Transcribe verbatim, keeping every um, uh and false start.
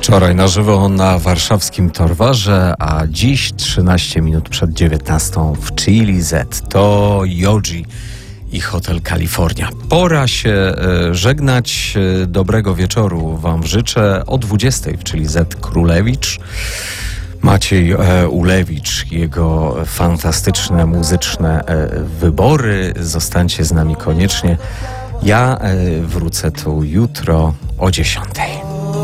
Wczoraj na żywo na warszawskim Torwarze, a dziś trzynaście minut przed dziewiętnastą w Chili Z. To Yoji i Hotel California. Pora się e, żegnać. E, dobrego wieczoru wam życzę. O dwudziestej w Chili Z Królewicz. Maciej e, Ulewicz, jego fantastyczne muzyczne e, wybory. Zostańcie z nami koniecznie. Ja e, wrócę tu jutro o dziesiątej.